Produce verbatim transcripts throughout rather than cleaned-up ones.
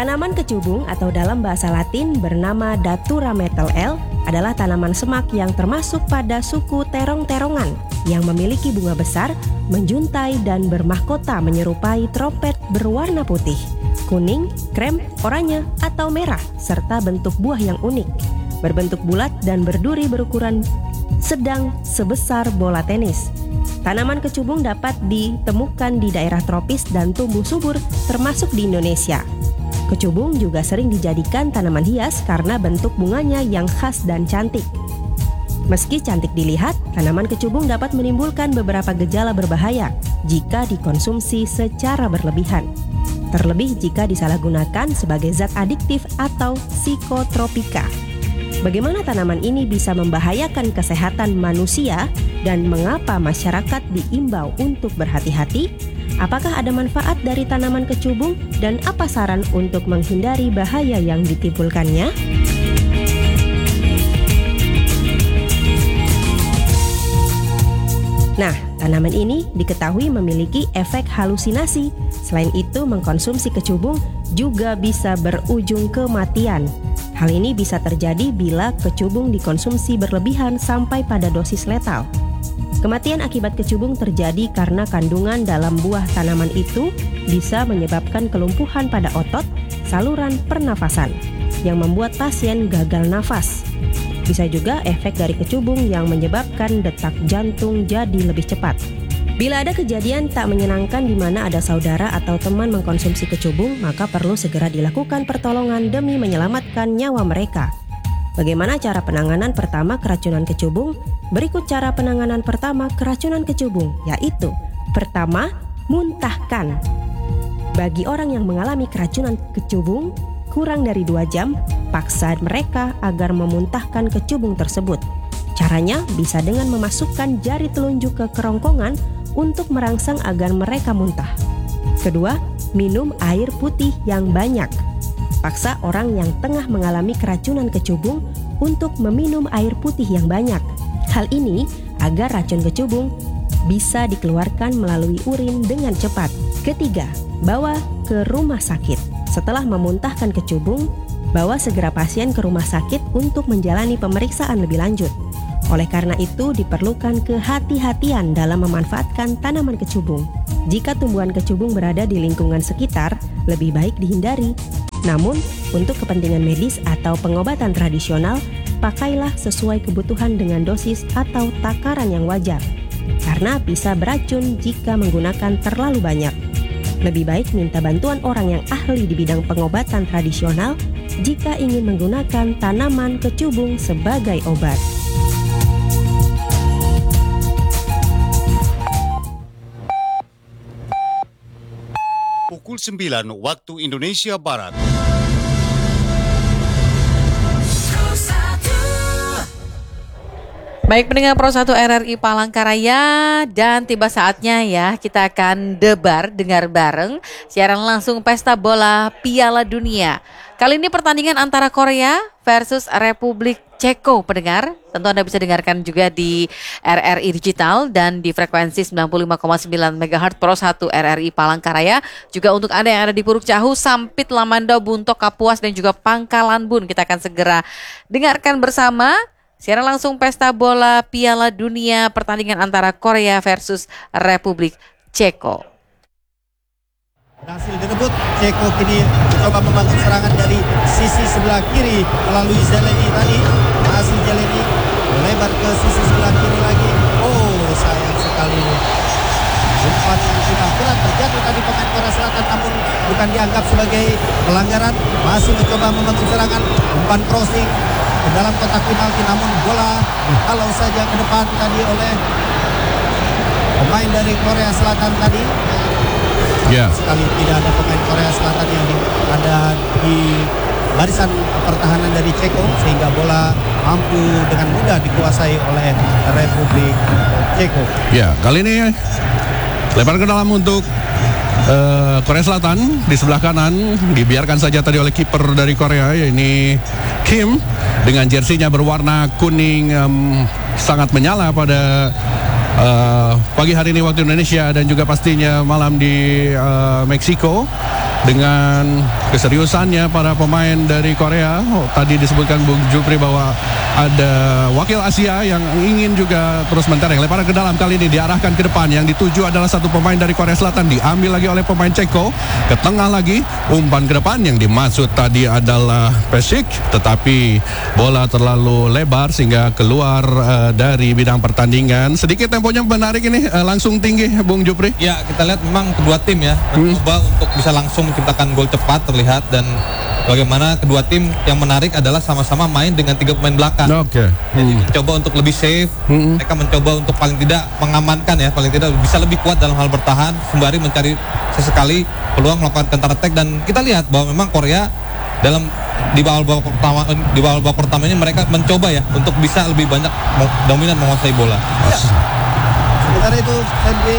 Tanaman kecubung atau dalam bahasa Latin bernama Datura metal L adalah tanaman semak yang termasuk pada suku terong-terongan yang memiliki bunga besar, menjuntai dan bermahkota menyerupai trompet berwarna putih, kuning, krem, oranye, atau merah serta bentuk buah yang unik, berbentuk bulat dan berduri berukuran sedang sebesar bola tenis. Tanaman kecubung dapat ditemukan di daerah tropis dan tumbuh subur termasuk di Indonesia. Kecubung juga sering dijadikan tanaman hias karena bentuk bunganya yang khas dan cantik. Meski cantik dilihat, tanaman kecubung dapat menimbulkan beberapa gejala berbahaya jika dikonsumsi secara berlebihan. Terlebih jika disalahgunakan sebagai zat adiktif atau psikotropika. Bagaimana tanaman ini bisa membahayakan kesehatan manusia dan mengapa masyarakat diimbau untuk berhati-hati? Apakah ada manfaat dari tanaman kecubung dan apa saran untuk menghindari bahaya yang ditimbulkannya? Nah, tanaman ini diketahui memiliki efek halusinasi. Selain itu, mengkonsumsi kecubung juga bisa berujung kematian. Hal ini bisa terjadi bila kecubung dikonsumsi berlebihan sampai pada dosis letal. Kematian akibat kecubung terjadi karena kandungan dalam buah tanaman itu bisa menyebabkan kelumpuhan pada otot, saluran pernafasan, yang membuat pasien gagal nafas. Bisa juga efek dari kecubung yang menyebabkan detak jantung jadi lebih cepat. Bila ada kejadian tak menyenangkan di mana ada saudara atau teman mengkonsumsi kecubung, maka perlu segera dilakukan pertolongan demi menyelamatkan nyawa mereka. Bagaimana cara penanganan pertama keracunan kecubung? Berikut cara penanganan pertama keracunan kecubung, yaitu pertama, muntahkan. Bagi orang yang mengalami keracunan kecubung kurang dari dua jam, paksa mereka agar memuntahkan kecubung tersebut. Caranya bisa dengan memasukkan jari telunjuk ke kerongkongan untuk merangsang agar mereka muntah. Kedua, minum air putih yang banyak. Paksa orang yang tengah mengalami keracunan kecubung untuk meminum air putih yang banyak. Hal ini agar racun kecubung bisa dikeluarkan melalui urin dengan cepat. Ketiga, bawa ke rumah sakit. Setelah memuntahkan kecubung, bawa segera pasien ke rumah sakit untuk menjalani pemeriksaan lebih lanjut. Oleh karena itu, diperlukan kehati-hatian dalam memanfaatkan tanaman kecubung. Jika tumbuhan kecubung berada di lingkungan sekitar, lebih baik dihindari. Namun, untuk kepentingan medis atau pengobatan tradisional, pakailah sesuai kebutuhan dengan dosis atau takaran yang wajar, karena bisa beracun jika menggunakan terlalu banyak. Lebih baik minta bantuan orang yang ahli di bidang pengobatan tradisional jika ingin menggunakan tanaman kecubung sebagai obat. Pukul sembilan waktu Indonesia Barat. Baik pendengar Pro satu R R I Palangkaraya, dan tiba saatnya ya kita akan debar dengar bareng siaran langsung Pesta Bola Piala Dunia. Kali ini pertandingan antara Korea versus Republik Ceko, pendengar. Tentu Anda bisa dengarkan juga di R R I Digital dan di frekuensi sembilan puluh lima koma sembilan megahertz Pro satu R R I Palangkaraya. Juga untuk Anda yang ada di Puruk Cahu, Sampit, Lamandau, Buntok, Kapuas dan juga Pangkalan Bun, kita akan segera dengarkan bersama siaran langsung Pesta Bola Piala Dunia pertandingan antara Korea versus Republik Ceko. Berhasil direbut, Ceko kini mencoba membangun serangan dari sisi sebelah kiri melalui Zeleny tadi. Masih Zeleny melebar ke sisi sebelah kiri lagi. Oh, sayang sekali. Umpan yang sudah berat terjatuh tadi pemain Korea Selatan, namun bukan dianggap sebagai pelanggaran. Masih mencoba membangun serangan, umpan crossing ke dalam kotak penalti, namun bola dihalau saja ke depan tadi oleh pemain dari Korea Selatan tadi. Ya. Sekali tidak ada pemain Korea Selatan yang di, ada di barisan pertahanan dari Ceko, sehingga bola mampu dengan mudah dikuasai oleh Republik Ceko. Ya, kali ini lebar ke dalam untuk uh, Korea Selatan. Di sebelah kanan dibiarkan saja tadi oleh kiper dari Korea, yaitu Kim, dengan jersinya berwarna kuning um, sangat menyala pada Uh, pagi hari ini waktu Indonesia dan juga pastinya malam di uh, Meksiko, dengan keseriusannya para pemain dari Korea. Oh, tadi disebutkan Bung Jupri bahwa ada wakil Asia yang ingin juga terus mentereng. Lemparan ke dalam kali ini diarahkan ke depan. Yang dituju adalah satu pemain dari Korea Selatan, diambil lagi oleh pemain Ceko. Ke tengah lagi, umpan ke depan. Yang dimaksud tadi adalah Pesik, tetapi bola terlalu lebar sehingga keluar uh, dari bidang pertandingan. Sedikit temponya menarik ini, uh, langsung tinggi Bung Jupri. Ya, kita lihat memang kedua tim ya mencoba hmm. untuk bisa langsung menciptakan gol cepat terlihat, dan bagaimana kedua tim yang menarik adalah sama-sama main dengan tiga pemain belakang. Oke. Okay. Jadi hmm. mencoba untuk lebih safe. Hmm. Mereka mencoba untuk paling tidak mengamankan ya, paling tidak bisa lebih kuat dalam hal bertahan sembari mencari sesekali peluang melakukan counter attack. Dan kita lihat bahwa memang Korea dalam di babak babak pertama di babak babak pertama ini mereka mencoba ya untuk bisa lebih banyak dominan menguasai bola. Ya. Sementara itu Henry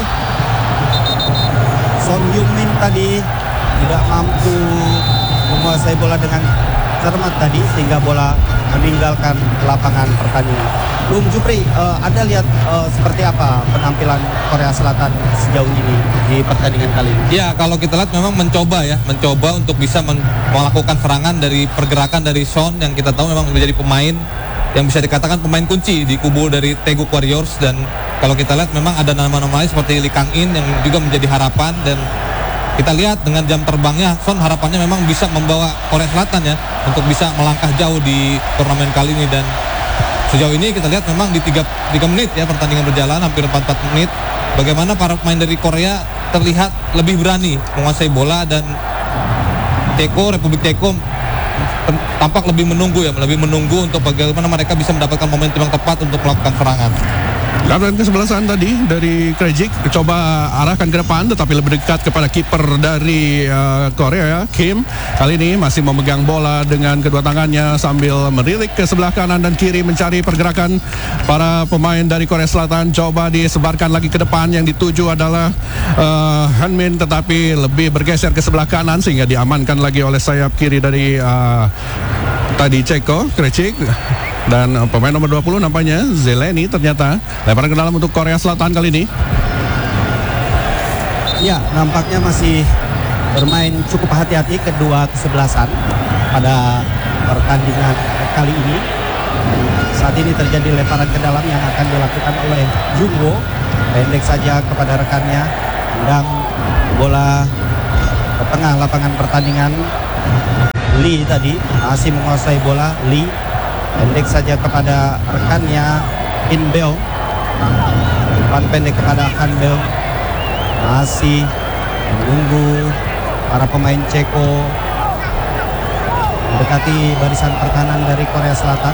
Son Heung-min tadi tidak mampu menguasai bola dengan cermat tadi sehingga bola meninggalkan lapangan pertandingan. Bung Jupri, uh, Anda lihat uh, seperti apa penampilan Korea Selatan sejauh ini di pertandingan kali ini? Ya, kalau kita lihat memang mencoba ya, mencoba untuk bisa men- melakukan serangan dari pergerakan dari Son yang kita tahu memang menjadi pemain yang bisa dikatakan pemain kunci di kubu dari Taeguk Warriors. Dan kalau kita lihat memang ada nama-nama lain seperti Lee Kang-in yang juga menjadi harapan, dan kita lihat dengan jam terbangnya Son harapannya memang bisa membawa Korea Selatan ya untuk bisa melangkah jauh di turnamen kali ini. Dan sejauh ini kita lihat memang di tiga menit ya pertandingan berjalan, hampir empat puluh empat menit, bagaimana para pemain dari Korea terlihat lebih berani menguasai bola, dan Ceko, Republik Ceko tampak lebih menunggu ya, lebih menunggu untuk bagaimana mereka bisa mendapatkan momentum yang tepat untuk melakukan serangan. Dan kesebelasan tadi dari Krejcik coba arahkan ke depan, tetapi lebih dekat kepada kiper dari uh, Korea ya, Kim. Kali ini masih memegang bola dengan kedua tangannya sambil merilik ke sebelah kanan dan kiri mencari pergerakan para pemain dari Korea Selatan. Coba disebarkan lagi ke depan, yang dituju adalah uh, Han-min, tetapi lebih bergeser ke sebelah kanan sehingga diamankan lagi oleh sayap kiri dari uh, tadi Ceko, Krejcik. Dan uh, pemain nomor dua puluh nampaknya Zeleny ternyata. Lemparan ke dalam untuk Korea Selatan kali ini. Ya, nampaknya masih bermain cukup hati-hati kedua kesebelasan pada pertandingan kali ini. Saat ini terjadi lemparan ke dalam yang akan dilakukan oleh Jungwo. Pendek saja kepada rekannya, tendang bola ke tengah lapangan pertandingan. Lee tadi masih menguasai bola. Lee pendek saja kepada rekannya In Beong. Umpan pendek kepada Han Beong. Masih menunggu para pemain Ceko mendekati barisan pertahanan dari Korea Selatan.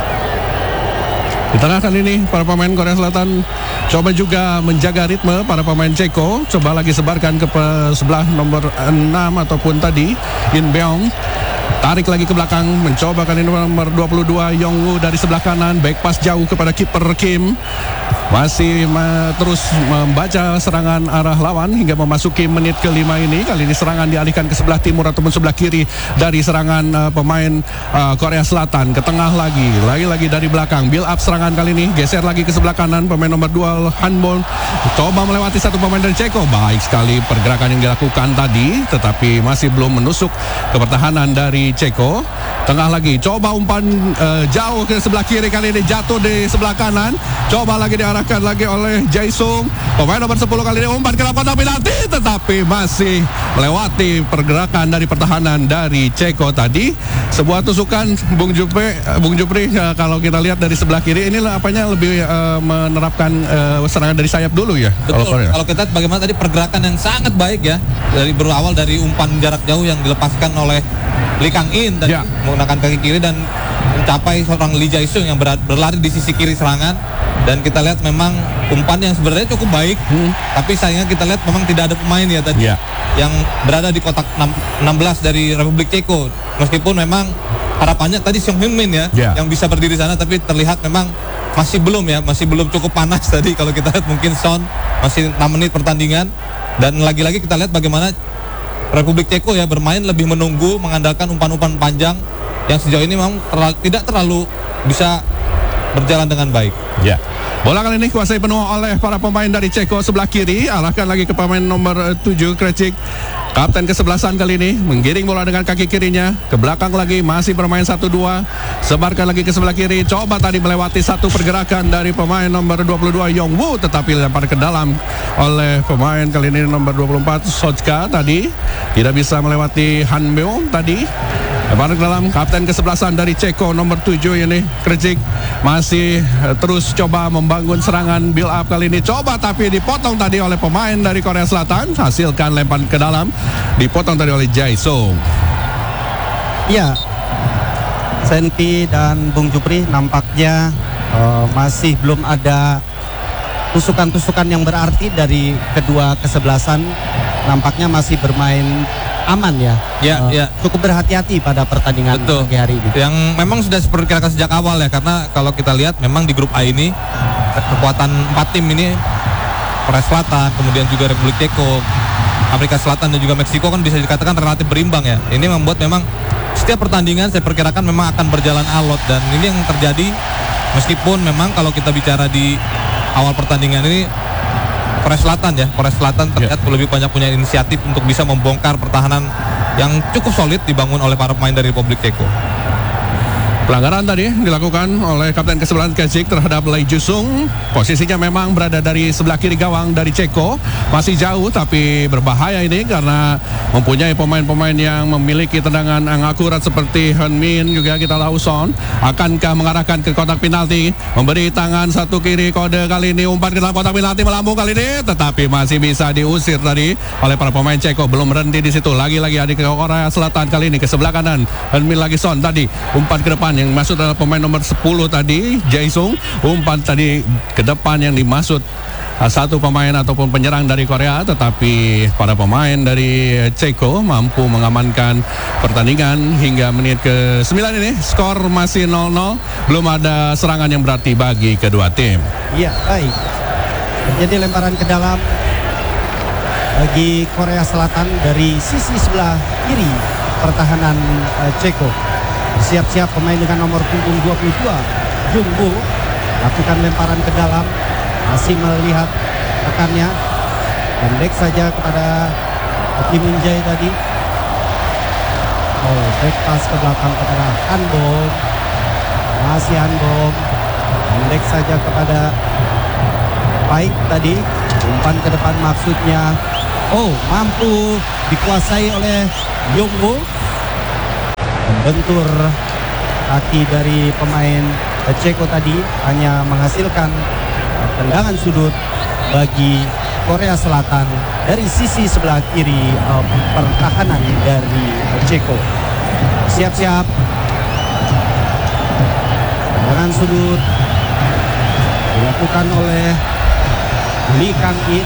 Di tengah kali ini para pemain Korea Selatan coba juga menjaga ritme para pemain Ceko. Coba lagi sebarkan ke sebelah nomor enam ataupun tadi In Beong. Tarik lagi ke belakang, mencoba kali ini nomor dua puluh dua Yongwoo dari sebelah kanan, back pass jauh kepada kiper Kim. Masih ma- terus membaca serangan arah lawan hingga memasuki menit kelima ini. Kali ini serangan dialihkan ke sebelah timur ataupun sebelah kiri dari serangan uh, pemain uh, Korea Selatan. Ke tengah lagi, lagi-lagi dari belakang, build up serangan kali ini. Geser lagi ke sebelah kanan, pemain nomor dua Hanbon coba melewati satu pemain dari Ceko. Baik sekali pergerakan yang dilakukan tadi, tetapi masih belum menusuk ke pertahanan dari Ceko. Tengah lagi, coba umpan uh, jauh ke sebelah kiri, kali ini jatuh di sebelah kanan. Coba lagi diarahkan lagi oleh Jae-sung. Pemain nomor sepuluh kali ini umpan ke lapangan penalti, tetapi masih melewati pergerakan dari pertahanan dari Ceko tadi. Sebuah tusukan Bung Jupri, Bung Jupri uh, kalau kita lihat dari sebelah kiri inilah apanya lebih uh, menerapkan uh, serangan dari sayap dulu ya. Betul. Kalau, kalau kita lihat bagaimana tadi pergerakan yang sangat baik ya, dari berawal dari umpan jarak jauh yang dilepaskan oleh Lee Kang-in tadi ya, menggunakan kaki kiri dan mencapai seorang Lee Jae-sung yang ber- berlari di sisi kiri serangan. Dan kita lihat memang umpan yang sebenarnya cukup baik, hmm. tapi sayangnya kita lihat memang tidak ada pemain ya tadi yeah. yang berada di kotak enam belas dari Republik Ceko. Meskipun memang harapannya tadi Son Heung-min ya yeah. yang bisa berdiri sana, tapi terlihat memang masih belum ya, masih belum cukup panas tadi. Kalau kita lihat mungkin Son masih enam menit pertandingan. Dan lagi-lagi kita lihat bagaimana Republik Ceko ya bermain lebih menunggu, mengandalkan umpan-umpan panjang yang sejauh ini memang terlalu, tidak terlalu bisa berjalan dengan baik. Ya. Bola kali ini kuasai penuh oleh para pemain dari Ceko sebelah kiri. Arahkan lagi ke pemain nomor tujuh Krejcik. Kapten kesebelasan kali ini menggiring bola dengan kaki kirinya ke belakang lagi, masih bermain satu dua, sebarkan lagi ke sebelah kiri, coba tadi melewati satu pergerakan dari pemain nomor dua puluh dua Yong Woo, tetapi lempar ke dalam oleh pemain kali ini nomor dua puluh empat Sochka tadi, tidak bisa melewati Han Beong tadi. Lempar ke dalam, kapten kesebelasan dari Ceko nomor tujuh ini Krejcik masih uh, terus coba membangun serangan build up kali ini, coba tapi dipotong tadi oleh pemain dari Korea Selatan, hasilkan lempar ke dalam, dipotong tadi oleh Jae Sung. Ya, Senti dan Bung Jupri nampaknya uh, masih belum ada tusukan-tusukan yang berarti dari kedua kesebelasan, nampaknya masih bermain aman ya, Ya, uh, ya. cukup berhati-hati pada pertandingan Betul. pagi hari ini. Yang memang sudah diperkirakan sejak awal ya, karena kalau kita lihat memang di grup A ini kekuatan empat tim ini, Korea Selatan, kemudian juga Republik Ceko, Afrika Selatan dan juga Meksiko kan bisa dikatakan relatif berimbang ya. Ini membuat memang setiap pertandingan saya perkirakan memang akan berjalan alot, dan ini yang terjadi meskipun memang kalau kita bicara di awal pertandingan ini Korea Selatan ya, Korea Selatan terlihat yeah. lebih banyak punya inisiatif untuk bisa membongkar pertahanan yang cukup solid dibangun oleh para pemain dari Republik Ceko. Pelanggaran tadi dilakukan oleh kapten kesebelasan Krejcik terhadap Lee Ju-sung. Posisinya memang berada dari sebelah kiri gawang dari Ceko. Masih jauh tapi berbahaya ini karena mempunyai pemain-pemain yang memiliki tendangan yang akurat seperti Heung Min, juga kita Lawson. Akankah mengarahkan ke kotak penalti, memberi tangan satu kiri, kode kali ini umpan ke dalam kotak penalti, melambung kali ini, tetapi masih bisa diusir tadi oleh para pemain Ceko. Belum berhenti di situ, lagi-lagi adik ke Korea Selatan kali ini ke sebelah kanan. Heung Min lagi Son tadi umpan ke depan, yang masuk adalah pemain nomor sepuluh tadi Jae Sung, umpan tadi ke depan yang dimaksud satu pemain ataupun penyerang dari Korea, tetapi para pemain dari Ceko mampu mengamankan pertandingan hingga menit ke sembilan ini. Skor masih nol nol, belum ada serangan yang berarti bagi kedua tim. Iya, baik. Terjadi lemparan ke dalam bagi Korea Selatan dari sisi sebelah kiri pertahanan uh, Ceko. Siap-siap pemain dengan nomor punggung dua puluh dua Jung Woo lakukan lemparan ke dalam, masih melihat rekannya, pendek saja kepada Kim Min Jae tadi. Oh, back pass ke belakang kepada Han Bom, masih Han Bom, pendek saja kepada Baik tadi, umpan ke depan maksudnya. Oh, mampu dikuasai oleh Yong Woo. Membentur kaki dari pemain Ceko tadi hanya menghasilkan tendangan sudut bagi Korea Selatan dari sisi sebelah kiri uh, pertahanan dari Ceko. Siap-siap, tendangan sudut dilakukan oleh Lee Kang-in.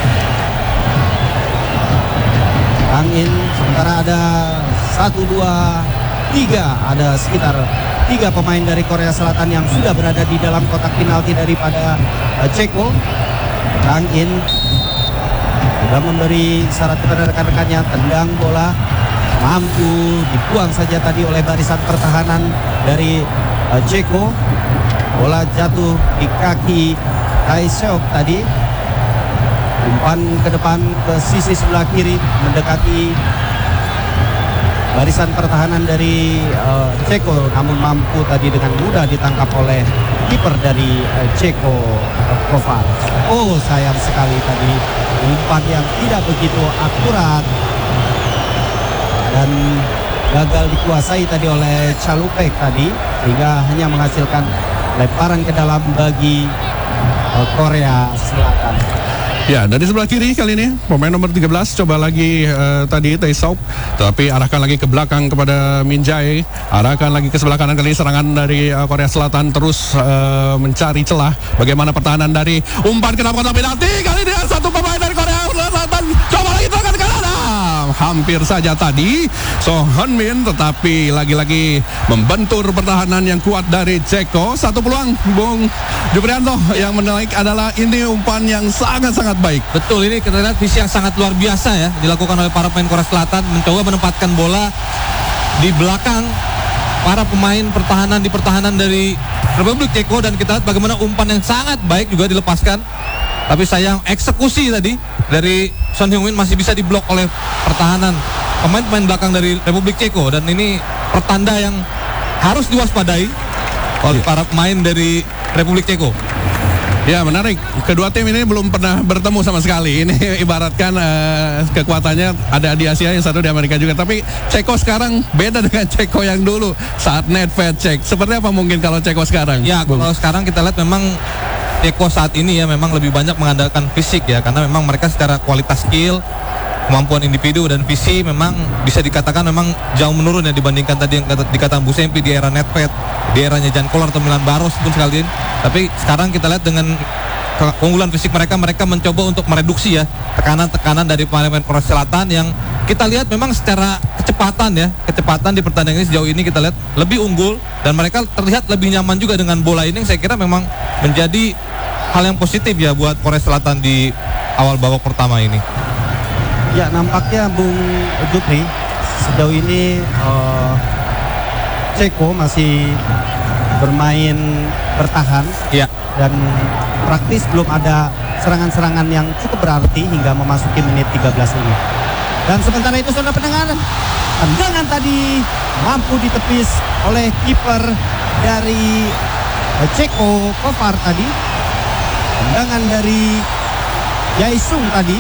Kang-in, sementara ada satu, dua, tiga, ada sekitar tiga pemain dari Korea Selatan yang sudah berada di dalam kotak penalti daripada uh, Ceko. Kang-in sudah memberi syarat kepada rekan-rekannya, tendang bola, mampu dibuang saja tadi oleh barisan pertahanan dari uh, Ceko. Bola jatuh di kaki Tai Seok tadi. Umpan ke depan ke sisi sebelah kiri mendekati barisan pertahanan dari uh, Ceko, namun mampu tadi dengan mudah ditangkap oleh kiper dari uh, Ceko, uh, Kovac. Oh, sayang sekali tadi umpan yang tidak begitu akurat dan gagal dikuasai tadi oleh Chalupek tadi, sehingga hanya menghasilkan lemparan ke dalam bagi uh, Korea Selatan. Ya, dari sebelah kiri kali ini pemain nomor tiga belas coba lagi uh, tadi Tai Seok, tapi arahkan lagi ke belakang kepada Min Jae, arahkan lagi ke sebelah kanan. Kali ini serangan dari uh, Korea Selatan terus uh, mencari celah bagaimana pertahanan dari umpan ke dalam kotak penalti. Kali ini satu pemain dari Korea Selatan coba lagi terangkan ke kanan, hampir saja tadi So Heung Min, tetapi lagi-lagi membentur pertahanan yang kuat dari Ceko. Satu peluang Bung Juprianto yang menaik adalah ini umpan yang sangat-sangat baik. Betul, ini kita lihat visi yang sangat luar biasa ya dilakukan oleh para pemain Korea Selatan, mencoba menempatkan bola di belakang para pemain pertahanan di pertahanan dari Republik Ceko, dan kita lihat bagaimana umpan yang sangat baik juga dilepaskan. Tapi sayang eksekusi tadi dari Son Heung-min masih bisa diblok oleh pertahanan pemain-pemain belakang dari Republik Ceko, dan ini pertanda yang harus diwaspadai oleh para pemain dari Republik Ceko. Ya, menarik. Kedua tim ini belum pernah bertemu sama sekali. Ini ibaratkan uh, kekuatannya ada di Asia, yang satu di Amerika juga. Tapi Ceko sekarang beda dengan Ceko yang dulu saat Nedved cek. Seperti apa mungkin kalau Ceko sekarang? Ya, Bung? kalau sekarang kita lihat memang Ceko saat ini ya memang lebih banyak mengandalkan fisik ya, karena memang mereka secara kualitas skill, kemampuan individu dan visi memang bisa dikatakan memang jauh menurun ya dibandingkan tadi yang kata, dikatakan Bu Sempi di era Nedved, di eranya Jan Koller atau Milan Baros pun sekalian. Tapi sekarang kita lihat dengan keunggulan fisik mereka, mereka mencoba untuk mereduksi ya tekanan-tekanan dari pemain-pemain Korea Selatan yang kita lihat memang secara kecepatan ya, kecepatan di pertandingan ini sejauh ini kita lihat lebih unggul, dan mereka terlihat lebih nyaman juga dengan bola ini, yang saya kira memang menjadi hal yang positif ya buat Korea Selatan di awal babak pertama ini. Ya, nampaknya Bung Jupri sejauh ini uh, Ceko masih bermain bertahan ya, dan praktis belum ada serangan-serangan yang cukup berarti hingga memasuki menit tiga belas ini. Dan sementara itu saudara pendengar, tendangan tadi mampu ditepis oleh kiper dari Ceko, Kovar tadi. Tendangan dari Jae-sung tadi.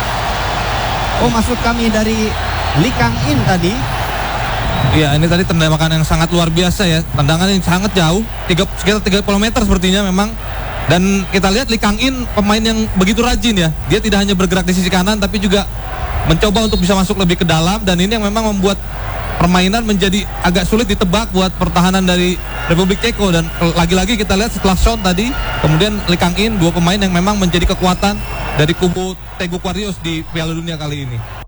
Oh, maksud kami dari Lee Kang-in tadi. Iya, ini tadi tendangan yang sangat luar biasa ya. Tendangan yang sangat jauh, tiga, sekitar tiga puluh meter sepertinya memang. Dan kita lihat Lee Kang-in pemain yang begitu rajin ya. Dia tidak hanya bergerak di sisi kanan tapi juga mencoba untuk bisa masuk lebih ke dalam, dan ini yang memang membuat permainan menjadi agak sulit ditebak buat pertahanan dari Republik Ceko. Dan lagi-lagi kita lihat setelah Son tadi, kemudian Lee Kang-in, dua pemain yang memang menjadi kekuatan dari kubu Taeguk Warriors di Piala Dunia kali ini.